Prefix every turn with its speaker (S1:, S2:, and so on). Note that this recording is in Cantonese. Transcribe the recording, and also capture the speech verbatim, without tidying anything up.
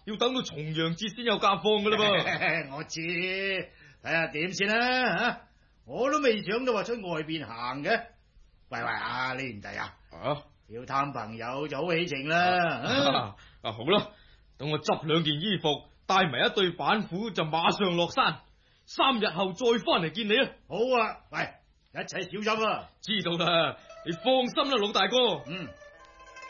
S1: 要等到重陽節先有假放噶啦噃。
S2: 我知，睇下點先啦吓，我都未想到話出外邊行嘅。喂喂啊，呢賢弟啊，
S1: 啊，
S2: 要探朋友就好起程啦。啊，
S1: 啊，啊好啦，等我執兩件衣服，帶埋一對板斧，就馬上落山。三日後再翻嚟見你啊！
S2: 好啊，喂，一齊小心啊！
S1: 知道啦，你放心啦，老大哥。
S2: 嗯。